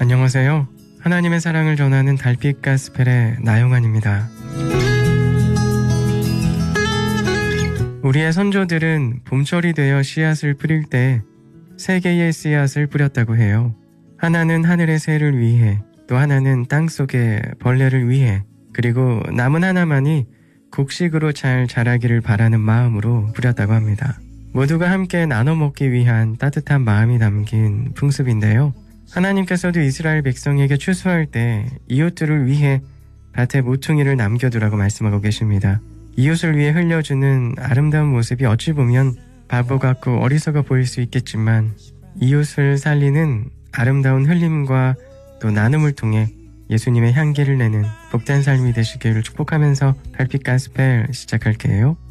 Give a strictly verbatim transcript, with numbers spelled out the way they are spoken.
안녕하세요. 하나님의 사랑을 전하는 달빛 가스펠의 나영환입니다. 우리의 선조들은 봄철이 되어 씨앗을 뿌릴 때 세 개의 씨앗을 뿌렸다고 해요. 하나는 하늘의 새를 위해, 또 하나는 땅속의 벌레를 위해, 그리고 남은 하나만이 곡식으로 잘 자라기를 바라는 마음으로 뿌렸다고 합니다. 모두가 함께 나눠 먹기 위한 따뜻한 마음이 담긴 풍습인데요. 하나님께서도 이스라엘 백성에게 추수할 때 이웃들을 위해 밭에 모퉁이를 남겨두라고 말씀하고 계십니다. 이웃을 위해 흘려주는 아름다운 모습이 어찌 보면 바보 같고 어리석어 보일 수 있겠지만, 이웃을 살리는 아름다운 흘림과 또 나눔을 통해 예수님의 향기를 내는 복된 삶이 되시기를 축복하면서 달빛 가스펠 시작할게요.